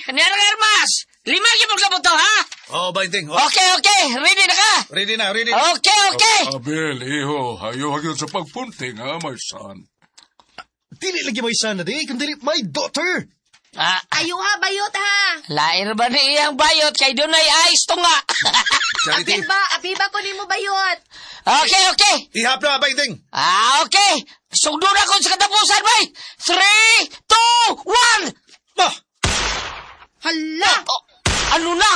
Nera Hermas! 5 kibog na to, ha? Bainting. Okay. Ready na ka? Ready na. Okay. Abel, iho, hayo hagyon sa pagpunting, ha, my son. Dili lagi may son na di, kundi my daughter. Ayo ha, bayot ha. Lair ba na iyang bayot kay doon ay ice to nga? Charity. Apiba ko ni mo bayot. Okay. Ihap na, Bainting. Okay. Sugdo na ko sa katapusan, bay. 3, 2, 1. Bah! Hala! Ano na?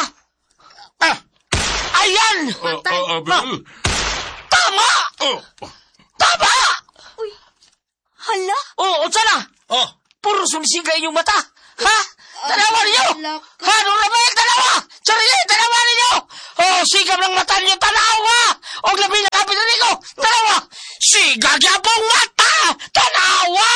Ayan! Abel. Tama! Tama! Uy, hala! Oo, sana! Puro sumisiga inyong mata! Ha? Tanawa ninyo! Ano na ba yung tanawa? Charlie, tanawa ninyo! Sigab ng mata ninyo, tanawa! O labi na kapit na ninyo, tanawa! Sigag yapong mata! Tanawa!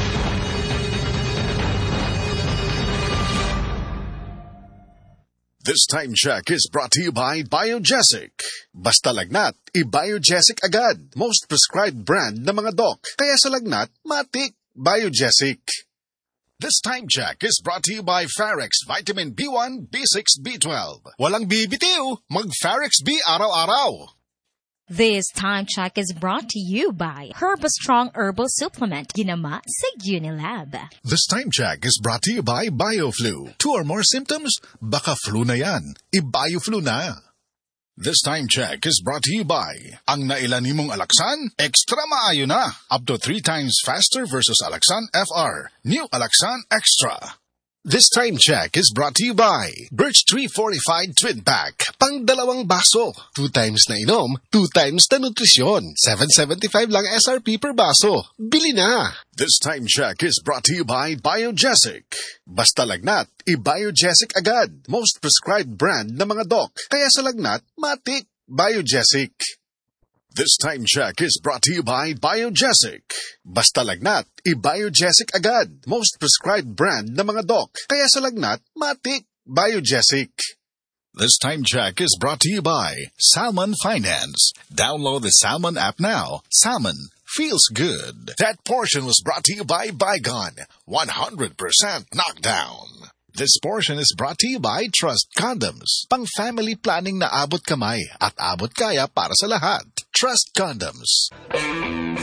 This time check is brought to you by Biogesic. Basta lagnat, i-Biogesic agad. Most prescribed brand ng mga doc. Kaya sa lagnat, matik. Biogesic. This time check is brought to you by Farex Vitamin B1, B6, B12. Walang bibitiw, mag-Farex B araw-araw. This time check is brought to you by Herbastrong Herbal Supplement, ginama sa Unilab. This time check is brought to you by BioFlu. 2 or more symptoms? Baka flu na yan. I-BioFlu na. This time check is brought to you by ang nailan nimong Alaxan, extra maayo na. Up to 3 times faster versus Alaxan FR. New Alaxan Extra. This time check is brought to you by Birch Tree Fortified Twin Pack. Pang 2 baso. 2 times na inom, 2 times na nutrisyon. $7.75 lang SRP per baso. Bili na! This time check is brought to you by Biogesic. Basta lagnat, i-Biogesic agad. Most prescribed brand ng mga doc. Kaya sa lagnat, matik. Biogesic. This time check is brought to you by Biogesic. Basta lagnat, i-Biogesic agad. Most prescribed brand ng mga doc. Kaya sa lagnat, matik. Biogesic. This time check is brought to you by Salmon Finance. Download the Salmon app now. Salmon feels good. That portion was brought to you by Bygone. 100% knockdown. This portion is brought to you by Trust Condoms. Pang family planning na abot kamay at abot kaya para sa lahat. Trust Condoms.